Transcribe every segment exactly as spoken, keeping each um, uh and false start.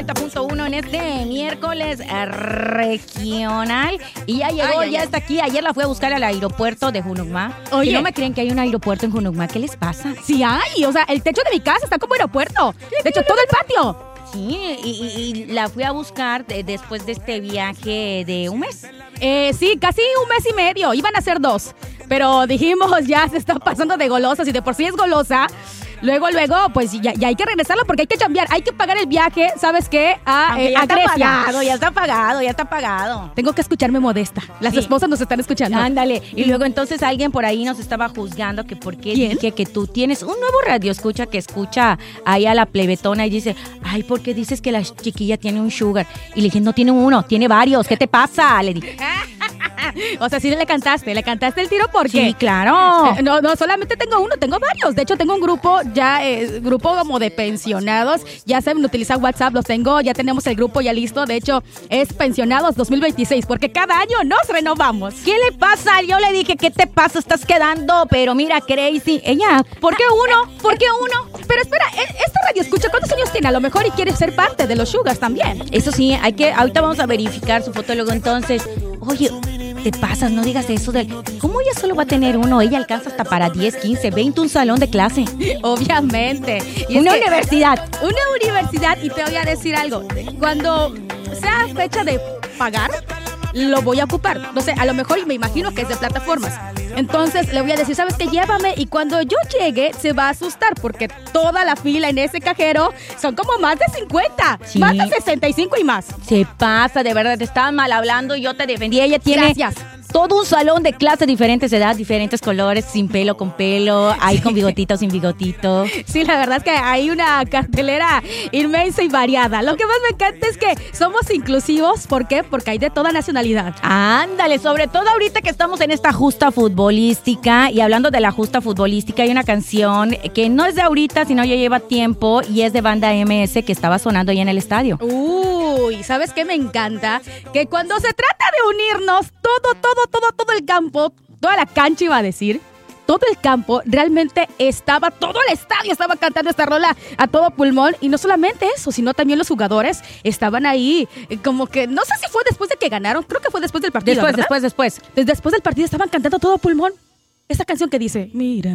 noventa punto uno en este miércoles regional. Y ya llegó, Ay, ay, ya ay. está aquí. Ayer la fui a buscar al aeropuerto de Junucma. Oye. ¿Y no me creen que hay un aeropuerto en Junucma? ¿Qué les pasa? Sí hay, o sea, el techo de mi casa está como aeropuerto. De hecho, todo el patio. Sí, y, y- y la fui a buscar de- después de este viaje de un mes. Eh, sí, casi un mes y medio. Iban a ser dos. Pero dijimos, ya se está pasando de golosas y de por sí es golosa. Luego, luego, pues ya, ya hay que regresarlo porque hay que cambiar. Hay que pagar el viaje, ¿sabes qué? A, Aunque eh, ya a está Grecia. pagado, ya está pagado, ya está pagado. Tengo que escucharme modesta. Las Sí. esposas nos están escuchando. Ándale. Y luego entonces alguien por ahí nos estaba juzgando que por qué ¿Quién? dije que tú tienes un nuevo radio escucha que escucha ahí a la plebetona y dice, ay, ¿por qué dices que la chiquilla tiene un sugar? Y le dije, no tiene uno, tiene varios. ¿Qué te pasa? Le dije, O sea, sí le cantaste, le cantaste el tiro porque... sí, claro. Eh, No, no, solamente tengo uno, tengo varios. De hecho, tengo un grupo ya, eh, grupo como de pensionados. Ya saben utilizar WhatsApp, los tengo, ya tenemos el grupo ya listo. De hecho, es pensionados dos mil veintiséis, porque cada año nos renovamos. ¿Qué le pasa? Yo le dije, ¿qué te pasa? Estás quedando, pero mira, crazy. Ella, ¿por qué uno? ¿Por qué uno? Pero espera, e- esta radio escucha, ¿cuántos años tiene? A lo mejor y quiere ser parte de los Sugars también. Eso sí, hay que, ahorita vamos a verificar su foto luego entonces. Oye, te pasas, no digas eso del, ¿cómo ella solo va a tener uno? Ella alcanza hasta para diez, quince, veinte, un salón de clase. Obviamente. Y es Una que- universidad. Una universidad, y te voy a decir algo. Cuando sea fecha de pagar, lo voy a ocupar. No sé, a lo mejor me imagino que es de plataformas. Entonces le voy a decir, ¿sabes qué? Llévame. Y cuando yo llegue, se va a asustar porque toda la fila en ese cajero son como más de cincuenta. Sí. Más de sesenta y cinco y más. Se pasa, de verdad, te estaban mal hablando y yo te defendí. Ella tiene Gracias. todo un salón de clases, diferentes edades, diferentes colores, sin pelo, con pelo, ahí con bigotito, sin bigotito. Sí, la verdad es que hay una cartelera inmensa y variada. Lo que más me encanta es que somos inclusivos. ¿Por qué? Porque hay de toda nacionalidad. Ándale, sobre todo ahorita que estamos en esta justa futbolística y hablando de la justa futbolística, hay una canción que no es de ahorita, sino ya lleva tiempo y es de Banda M S que estaba sonando ahí en el estadio. Uy, ¿sabes qué me encanta? Que cuando se trata de unirnos, todo, todo, todo, todo el campo, toda la cancha iba a decir, todo el campo realmente estaba, todo el estadio estaba cantando esta rola a todo pulmón. Y no solamente eso, sino también los jugadores estaban ahí, eh, como que, no sé si fue después de que ganaron, creo que fue después del partido, Después, ¿verdad? después, después. Desde después del partido estaban cantando a todo pulmón esa canción que dice, mira.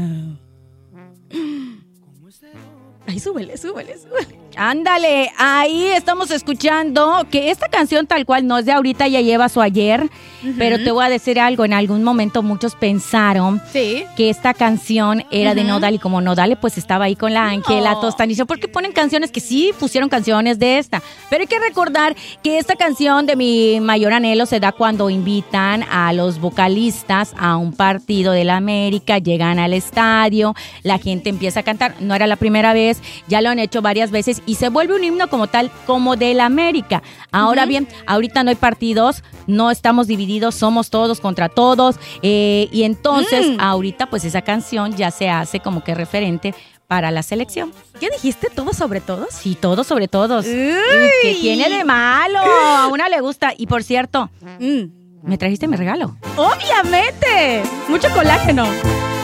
Ay, súbele, súbele, súbele. Ándale, ahí estamos escuchando que esta canción tal cual no es de ahorita, ya lleva su ayer, Ujú. pero te voy a decir algo, en algún momento muchos pensaron Sí. que esta canción era de Ujú. Nodal y como Nodal pues estaba ahí con la Ángela No. Tostanizo, porque ponen canciones que sí pusieron canciones de esta, pero hay que recordar que esta canción de Mi Mayor Anhelo se da cuando invitan a los vocalistas a un partido de la América, llegan al estadio, la gente empieza a cantar, no era la primera vez, ya lo han hecho varias veces y se vuelve un himno como tal, como de la América. Ahora Ujú. bien, ahorita no hay partidos, no estamos divididos, somos todos contra todos, eh, y entonces Mm. ahorita pues esa canción ya se hace como que referente para la selección. ¿Qué dijiste? ¿Todo sobre todos? Sí, todos sobre todos. Uy. ¿Qué tiene de malo? A una le gusta. Y por cierto, Mm. ¿me trajiste mi regalo? Obviamente. Mucho colágeno.